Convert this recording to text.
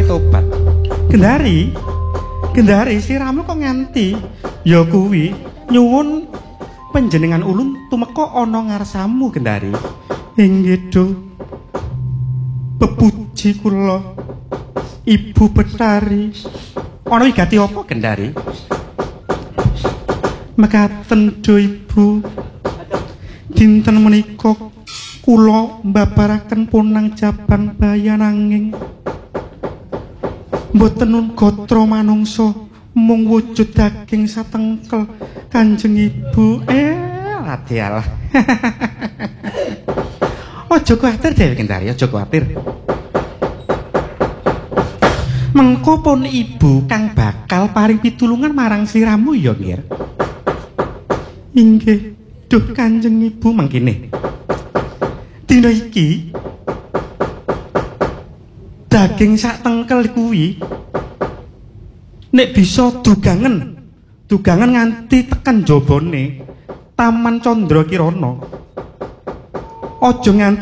ngarani tobat. Gendari siramu kok nganti ya kuwi nyuwun panjenengan ulun tumeka ana ngarsamu Gendari. Inggih do pepuji kula Ibu Betari. Ana wigati apa Gendari? Mekaten do Ibu, dinten menika kula mbabaraken punang jaban bayan nanging mboten nun gatra manungsa mung wujud daging satengkel Kanjeng Ibu. Radial. Aja kuwatir Dewi Gendari, aja kuwatir. Mengko pun Ibu kang bakal paring pitulungan marang sliramu ya, Nggih. Inggih, duh Kanjeng Ibu mangkene. Dina iki daging sak tengkel kuwi nek bisa dugangen nganti tekan jabane Taman Candra Kirana. Aja nganti